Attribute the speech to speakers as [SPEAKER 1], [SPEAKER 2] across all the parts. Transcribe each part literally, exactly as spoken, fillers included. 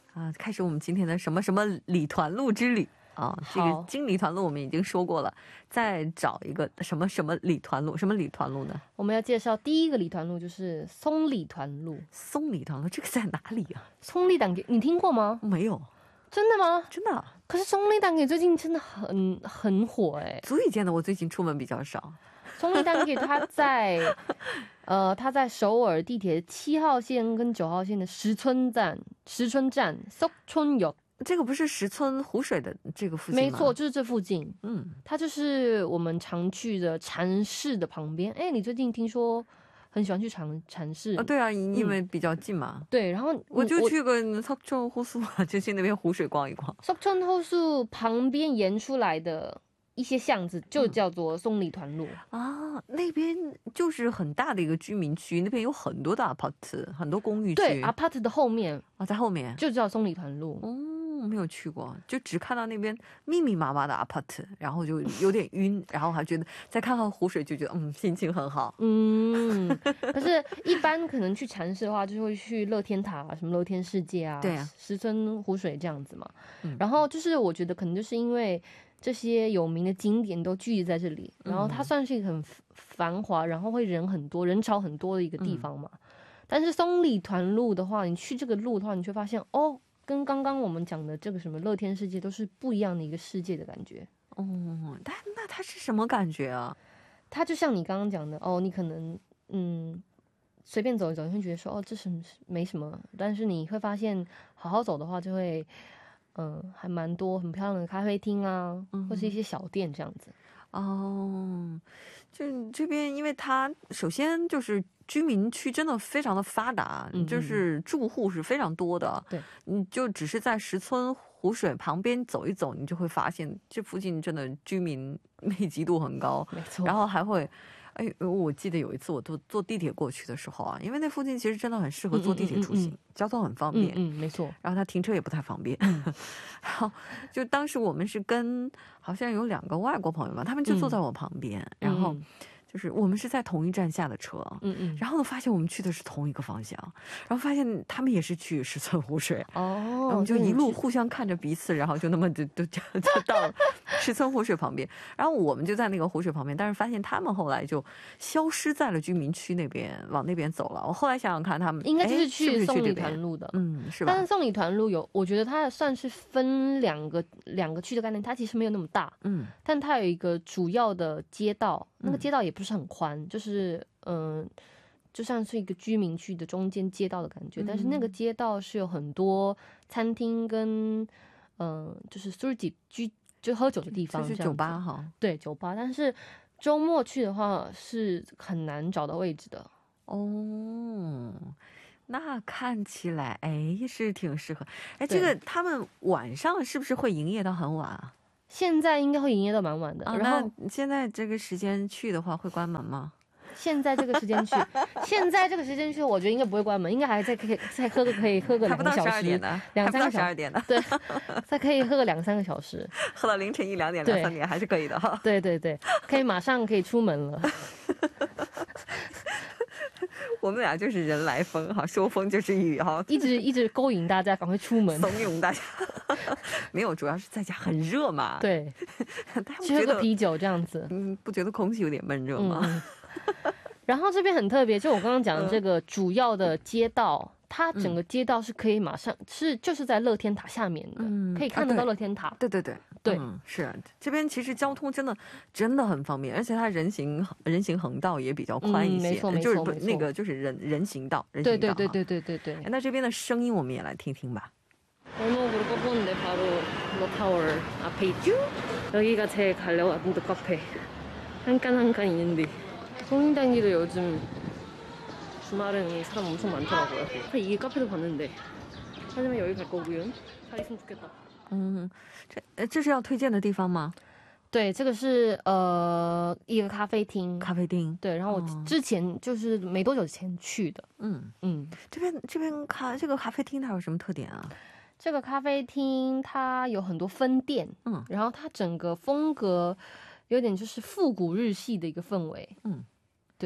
[SPEAKER 1] 啊，开始我们今天的什么什么礼团路之旅啊，这个经礼团路我们已经说过了，再找一个什么什么礼团路，什么礼团路呢？
[SPEAKER 2] 我们要介绍第一个礼团路就是松礼团路。
[SPEAKER 1] 松礼团路这个在哪里啊？
[SPEAKER 2] 松礼단계你听过吗？
[SPEAKER 1] 没有。
[SPEAKER 2] 真的吗？
[SPEAKER 1] 真的。
[SPEAKER 2] 可是松礼단계最近真的很很火哎，
[SPEAKER 1] 足以见得我最近出门比较少。
[SPEAKER 2] 松礼단계它在呃它在首尔地铁七号线跟九号线的石村站，石村站 석촌역。
[SPEAKER 1] 这个不是石村湖水的这个附近吗？
[SPEAKER 2] 没错，就是这附近。
[SPEAKER 1] 嗯，
[SPEAKER 2] 它就是我们常去的禅寺的旁边。哎，你最近听说很喜欢去禅禅寺
[SPEAKER 1] 啊？对啊，因为比较近嘛。
[SPEAKER 2] 嗯、对，然后
[SPEAKER 1] 我就去个석촌호수就去那边湖水逛一逛。
[SPEAKER 2] 석촌호수旁边沿出来的一些巷子就叫做松礼团路、
[SPEAKER 1] 嗯、啊，那边就是很大的一个居民区，那边有很多的 apart， 很多公寓区。
[SPEAKER 2] 对 apart 的后面
[SPEAKER 1] 啊，在后面
[SPEAKER 2] 就叫松礼团路。
[SPEAKER 1] 哦，没有去过，就只看到那边密密麻麻的 apart， 然后就有点晕，然后还觉得再看看湖水就觉得嗯心情很好。
[SPEAKER 2] 嗯，可是一般可能去禅寺的话，就会去乐天塔、啊、什么乐天世界啊，
[SPEAKER 1] 对啊，
[SPEAKER 2] 石村湖水这样子嘛、
[SPEAKER 1] 嗯。
[SPEAKER 2] 然后就是我觉得可能就是因为这些有名的景点都聚集在这里，然后它算是一个很繁华，然后会人很多、人潮很多的一个地方嘛。嗯、但是松礼团路的话，你去这个路的话，你却发现哦。跟刚刚我们讲的这个什么乐天世界都是不一样的一个世界的感觉
[SPEAKER 1] 哦。但那它是什么感觉啊？
[SPEAKER 2] 它就像你刚刚讲的哦，你可能嗯随便走一走，你会觉得说哦这是没什么，但是你会发现好好走的话，就会嗯、呃、还蛮多很漂亮的咖啡厅啊，嗯、或是一些小店这样子。
[SPEAKER 1] 哦，就这边，因为它首先就是居民区真的非常的发达，嗯、就是住户是非常多的。
[SPEAKER 2] 对，
[SPEAKER 1] 你就只是在石村湖水旁边走一走，你就会发现这附近真的居民密集度很高。
[SPEAKER 2] 没错，
[SPEAKER 1] 然后还会。哎，我记得有一次我坐坐地铁过去的时候啊，因为那附近其实真的很适合坐地铁出行，嗯嗯嗯嗯交通很方便。
[SPEAKER 2] 嗯, 嗯，没错。
[SPEAKER 1] 然后它停车也不太方便。然后就当时我们是跟好像有两个外国朋友吧，他们就坐在我旁边，嗯、然后。就是我们是在同一站下的车，嗯嗯，然后呢，发现我们去的是同一个方向，然后发现他们也是去石村湖水，哦，然后我们就一路互相看着彼此，然后就那么就就就就到了石村湖水旁边，然后我们就在那个湖水旁边，但是发现他们后来就消失在了居民区那边，往那边走了。我后来想想看，他们
[SPEAKER 2] 应该就是去松礼团路的，
[SPEAKER 1] 嗯，是吧？
[SPEAKER 2] 但是松礼团路有，我觉得它算是分两个两个区的概念，它其实没有那么大，嗯，但它有一个主要的街道，那个街道也不是很宽，就是嗯、呃，就像是一个居民区的中间街道的感觉，嗯、但是那个街道是有很多餐厅跟嗯、呃，就是술집居就喝酒的地方，
[SPEAKER 1] 就是酒吧哈，
[SPEAKER 2] 对，酒吧。但是周末去的话是很难找到位置的
[SPEAKER 1] 哦。那看起来哎是挺适合。哎，这个他们晚上是不是会营业到很晚啊？
[SPEAKER 2] 现在应该会营业到蛮晚的。
[SPEAKER 1] 啊、然后现在这个时间去的话会关门吗？
[SPEAKER 2] 现在这个时间去，现在这个时间去，我觉得应该不会关门，应该还在可以再喝个可以喝个两个小时，两三个小时
[SPEAKER 1] 的，
[SPEAKER 2] 对，再可以喝个两三个小时，
[SPEAKER 1] 喝到凌晨一两点、两三点还是可以的哈。
[SPEAKER 2] 对对对，可以马上可以出门了。
[SPEAKER 1] 我们俩就是人来疯哈，说风就是雨哈，
[SPEAKER 2] 一直一直勾引大家赶快出门，
[SPEAKER 1] 怂恿大家。没有，主要是在家很热嘛。
[SPEAKER 2] 对，喝个啤酒这样子，
[SPEAKER 1] 嗯，不觉得空气有点闷热吗？
[SPEAKER 2] 嗯、然后这边很特别，就我刚刚讲的这个主要的街道。它整个街道是可以马上、嗯、是就是在乐天塔下面的、嗯、可以看得到乐天塔、
[SPEAKER 1] 啊、对, 对对对对、嗯、是这边其实交通真的真的很方便，而且它人行人行横道也比较宽一些、
[SPEAKER 2] 嗯、没错没错
[SPEAKER 1] 就是那个就是人人行道人行道
[SPEAKER 2] 对对对对对对对、
[SPEAKER 1] 哎、那这边的声音我们也来听听吧。
[SPEAKER 2] 골목으로 꺾었는데 바로 로타워 앞에 있죠? 여기가 제일 가려고 하던 카페 한 칸 한 칸 있는데 송리단기도 요즘 주말은 사람 엄청 많더라고요. 이 카페도 봤는데 하지만 여기 갈 거고요. 잘 있으면 좋겠다.
[SPEAKER 1] 嗯，这这是要推荐的地方吗？
[SPEAKER 2] 对，这个是呃一个咖啡厅，
[SPEAKER 1] 咖啡厅。
[SPEAKER 2] 对，然后我之前就是没多久前去的。嗯
[SPEAKER 1] 嗯，这边这边咖这个咖啡厅它有什么特点啊？
[SPEAKER 2] 这个咖啡厅它有很多分店，嗯，然后它整个风格有点就是复古日系的一个氛围。嗯，对。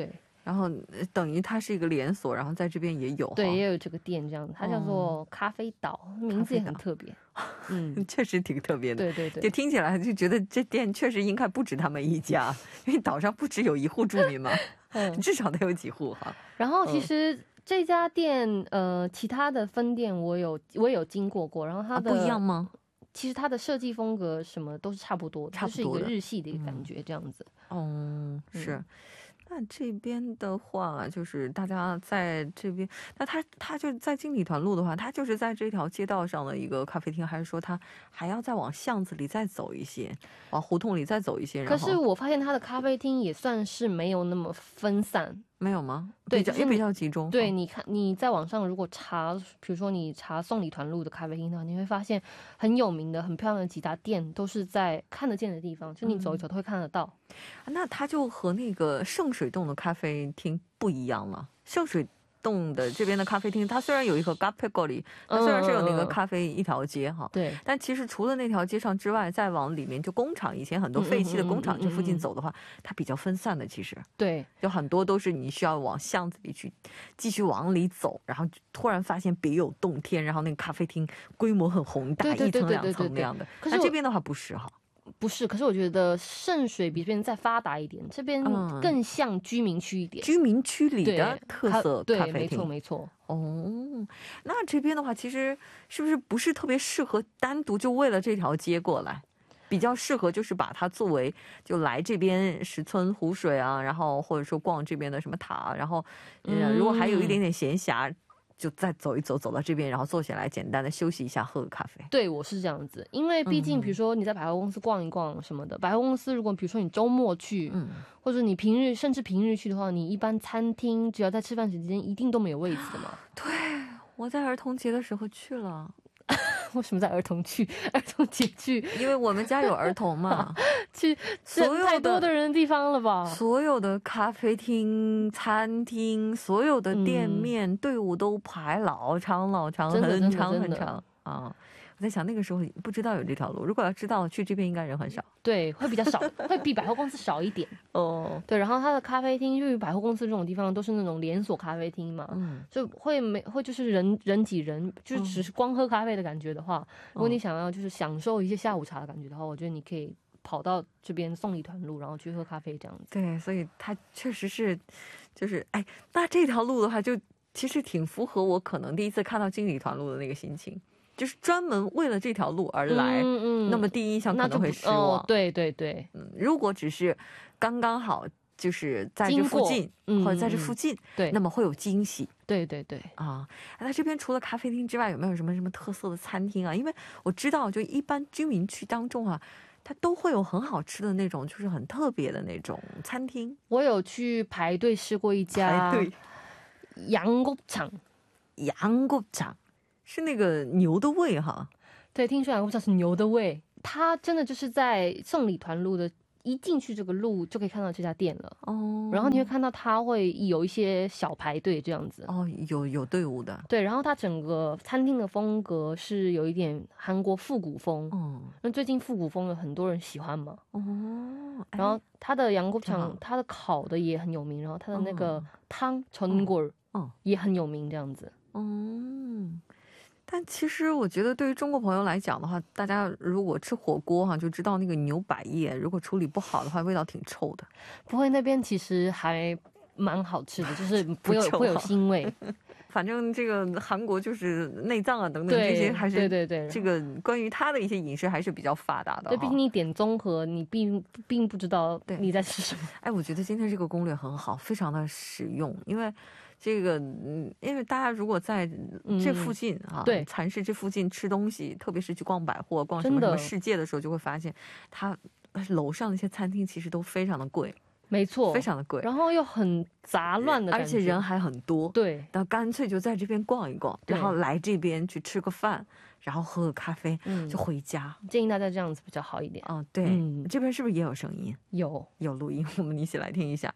[SPEAKER 1] 然后等于它是一个连锁，然后在这边也有，
[SPEAKER 2] 对，也有这个店这样子，它叫做咖啡岛，名字也很特别，
[SPEAKER 1] 嗯，确实挺特别的，
[SPEAKER 2] 对对对，
[SPEAKER 1] 就听起来就觉得这店确实应该不止他们一家，因为岛上不只有一户住民嘛，嗯，至少得有几户哈。
[SPEAKER 2] 然后其实这家店，呃，其他的分店我有我也有经过过，然后它的、
[SPEAKER 1] 啊、不一样吗？
[SPEAKER 2] 其实它的设计风格什么都是差不多的，
[SPEAKER 1] 差不多的，
[SPEAKER 2] 就是一个日系的一个感觉这样子。
[SPEAKER 1] 嗯，嗯是。那这边的话，就是大家在这边，那他他就在经理团路的话，他就是在这条街道上的一个咖啡厅，还是说他还要再往巷子里再走一些，往胡同里再走一些？
[SPEAKER 2] 可是我发现他的咖啡厅也算是没有那么分散。
[SPEAKER 1] 没有吗？
[SPEAKER 2] 对，
[SPEAKER 1] 也比较集中。
[SPEAKER 2] 对，你看你在网上如果查，比如说你查送礼团路的咖啡厅的话，你会发现很有名的、很漂亮的几家店都是在看得见的地方，就你走一走都会看得到。
[SPEAKER 1] 嗯、那它就和那个圣水洞的咖啡厅不一样了。圣水洞的这边的咖啡厅，它虽然有一个 Gapegoli， 它虽然是有那个咖啡一条街哈，
[SPEAKER 2] 对，
[SPEAKER 1] 但其实除了那条街上之外，再往里面就工厂，以前很多废弃的工厂这附近走的话，它比较分散的。其实
[SPEAKER 2] 对，
[SPEAKER 1] 有很多都是你需要往巷子里去继续往里走，然后突然发现别有洞天，然后那个咖啡厅规模很宏大，一层两层那样的。可是这边的话不是哈。
[SPEAKER 2] 不是，可是我觉得圣水比这边再发达一点，这边更像居民区一点，
[SPEAKER 1] 嗯、居民区里的特色咖啡厅，
[SPEAKER 2] 对，没错没错。
[SPEAKER 1] 哦，那这边的话，其实是不是不是特别适合单独就为了这条街过来？比较适合就是把它作为就来这边石村湖水啊，然后或者说逛这边的什么塔，然后嗯，如果还有一点点闲暇。就再走一走，走到这边，然后坐下来，简单的休息一下，喝个咖啡。
[SPEAKER 2] 对，我是这样子，因为毕竟，比如说你在百货公司逛一逛什么的，嗯、百货公司如果比如说你周末去，嗯，或者你平日甚至平日去的话，你一般餐厅只要在吃饭时间，一定都没有位置的嘛。
[SPEAKER 1] 对，我在儿童节的时候去了。
[SPEAKER 2] 为什么在儿童去儿童节去？
[SPEAKER 1] 因为我们家有儿童嘛。
[SPEAKER 2] 去所有太多的人的地方了吧？
[SPEAKER 1] 所有的咖啡厅、餐厅，所有的店面、嗯、队伍都排老长老长，很长很长啊！我在想那个时候不知道有这条路，如果要知道，去这边应该人很少。
[SPEAKER 2] 对，会比较少，会比百货公司少一点。哦，对，然后它的咖啡厅，因为百货公司这种地方都是那种连锁咖啡厅嘛，嗯，就会没会就是人人挤人，就是只是光喝咖啡的感觉的话，嗯、如果你想要就是享受一些下午茶的感觉的话，我觉得你可以跑到这边送礼团路，然后去喝咖啡这样子。
[SPEAKER 1] 对，所以它确实是，就是哎，那这条路的话，就其实挺符合我可能第一次看到经理团路的那个心情。就是专门为了这条路而来，嗯嗯，那么第一印象可能会失望。
[SPEAKER 2] 哦、对对对，
[SPEAKER 1] 嗯，如果只是刚刚好，就是在这附近，嗯、或者在这附近，
[SPEAKER 2] 对，
[SPEAKER 1] 那么会有惊喜。
[SPEAKER 2] 对对对，
[SPEAKER 1] 啊，那这边除了咖啡厅之外，有没有什么什么特色的餐厅啊？因为我知道，就一般居民区当中啊，它都会有很好吃的那种，就是很特别的那种餐厅。
[SPEAKER 2] 我有去排队吃过一家，
[SPEAKER 1] 排队，
[SPEAKER 2] 羊骨肠，
[SPEAKER 1] 羊骨肠。是那个牛的胃哈，
[SPEAKER 2] 对，听说羊骨肠是牛的胃，它真的就是在送礼团路的，一进去这个路就可以看到这家店了哦。然后你会看到它会有一些小排队这样子
[SPEAKER 1] 哦，有有队伍的。
[SPEAKER 2] 对，然后它整个餐厅的风格是有一点韩国复古风，嗯，那最近复古风有很多人喜欢嘛，哦。然后它的羊骨肠，它的烤的也很有名，然后它的那个汤전골，嗯，也很有名这样子，嗯。
[SPEAKER 1] 但其实我觉得对于中国朋友来讲的话，大家如果吃火锅哈，就知道那个牛百叶如果处理不好的话，味道挺臭的。
[SPEAKER 2] 不会，那边其实还蛮好吃的，就是不有会有腥味。
[SPEAKER 1] 反正这个韩国就是内脏啊等等这些还是
[SPEAKER 2] 对对对，
[SPEAKER 1] 这个关于它的一些饮食还是比较发达的。
[SPEAKER 2] 对，毕竟你点综合，你并并不知道你在吃什么。
[SPEAKER 1] 哎，我觉得今天这个攻略很好，非常的实用，因为。这个，嗯，因为大家如果在这附近啊，
[SPEAKER 2] 嗯、对，
[SPEAKER 1] 蚕市这附近吃东西，特别是去逛百货、逛什么什么世界的时候，就会发现，它楼上那些餐厅其实都非常的贵，
[SPEAKER 2] 没错，
[SPEAKER 1] 非常的贵，
[SPEAKER 2] 然后又很杂乱的感觉，
[SPEAKER 1] 而且人还很多，
[SPEAKER 2] 对，
[SPEAKER 1] 那干脆就在这边逛一逛，然后来这边去吃个饭，然后喝个咖啡，嗯，就回家。
[SPEAKER 2] 建议大家这样子比较好一点。
[SPEAKER 1] 哦，对，嗯、这边是不是也有声音？
[SPEAKER 2] 有，
[SPEAKER 1] 有录音，我们一起来听一下。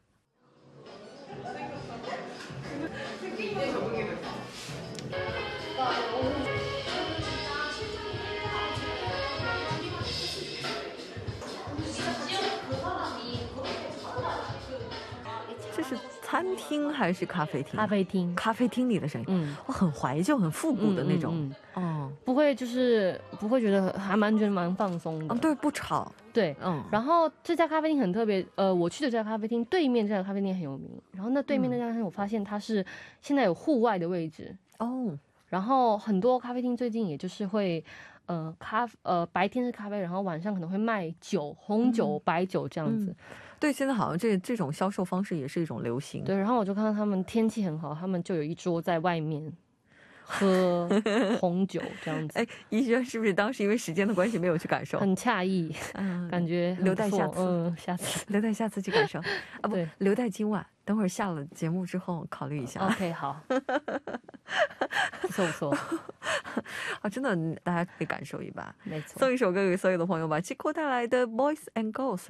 [SPEAKER 1] 餐厅还是咖啡厅？
[SPEAKER 2] 咖啡厅，
[SPEAKER 1] 咖啡厅里的声音，嗯，我很怀旧、很复古的那种，嗯，
[SPEAKER 2] 嗯哦，不会就是不会觉得还蛮觉得蛮放松的，
[SPEAKER 1] 嗯，对，不吵，
[SPEAKER 2] 对，嗯。然后这家咖啡厅很特别，呃，我去的这家咖啡厅对面这家咖啡厅很有名，然后那对面那家咖啡厅我发现它是现在有户外的位置哦，然后很多咖啡厅最近也就是会。呃，咖呃白天是咖啡，然后晚上可能会卖酒，红酒、嗯、白酒这样子。嗯、
[SPEAKER 1] 对，现在好像这这种销售方式也是一种流行。
[SPEAKER 2] 对，然后我就看到他们天气很好，他们就有一桌在外面喝红酒这样子。
[SPEAKER 1] 哎，怡萱是不是当时因为时间的关系没有去感受？
[SPEAKER 2] 很诧异，嗯，感觉
[SPEAKER 1] 留待下次，
[SPEAKER 2] 嗯，下次
[SPEAKER 1] 留待下次去感受啊，不，留待今晚。等会儿下了节目之后考虑一下。
[SPEAKER 2] OK， 好，不错不错。
[SPEAKER 1] 啊，真的，大家可以感受一把。
[SPEAKER 2] 没错，
[SPEAKER 1] 送一首歌给所有的朋友吧。Chico 带来的《Boys and Girls》。